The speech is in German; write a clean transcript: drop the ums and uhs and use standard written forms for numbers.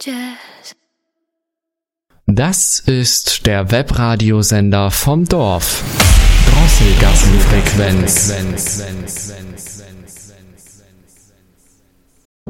Jazz. Das ist der Webradiosender vom Dorf. Drosselgassenfrequenz.